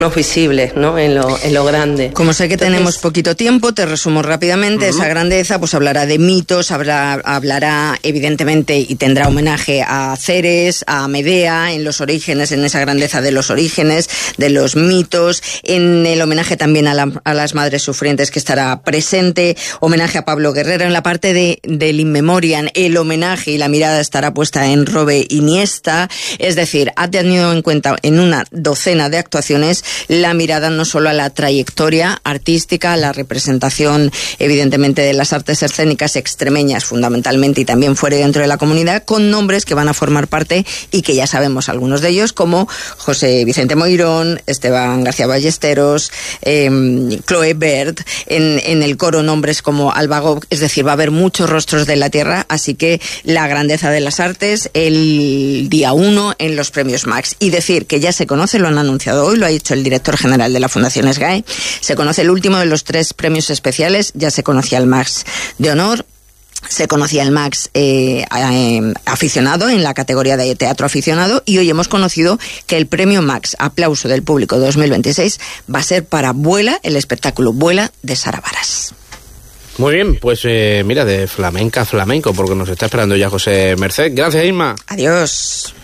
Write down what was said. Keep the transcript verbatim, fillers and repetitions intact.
los visibles, ¿no? En lo, en lo grande. Como sé que Entonces, tenemos poquito tiempo, te resumo rápidamente. Uh-huh. Esa grandeza pues hablará de mitos, habrá, hablará evidentemente y tendrá homenaje a Ceres, a Medea, en los orígenes, en esa grandeza de los orígenes, de los mitos, en el homenaje también a, la, a las madres sufrientes que estará presente, homenaje a Pablo Guerrero, en la parte de, del In Memoriam, el homenaje y la mirada estará puesta en Robe Iniesta, es decir, ha tenido en cuenta en una docena de actuaciones la mirada no solo a la trayectoria artística, a la representación evidentemente de las artes escénicas extremeñas fundamentalmente y también fuera y dentro de la comunidad, con nombres que van a formar parte y que ya sabemos algunos de ellos, como José Vicente Moirón, Esteban García Ballesteros, eh, Chloe Baird, en, en el coro nombres como Alba Gov, es decir, va a haber muchos rostros de la tierra, así que la grandeza de las artes el día uno en los premios Max. Y decir que ya se conoce, lo han anunciado hoy, lo ha dicho el director general de la Fundación SGAE, se conoce el último de los tres premios especiales, ya se conocía el Max de honor, se conocía el Max eh, eh, aficionado en la categoría de teatro aficionado y hoy hemos conocido que el premio Max Aplauso del Público dos mil veintiséis va a ser para Vuela, el espectáculo Vuela de Sara Varas. Muy bien, pues eh, mira, de flamenca a flamenco, porque nos está esperando ya José Merced. Gracias, Isma. Adiós.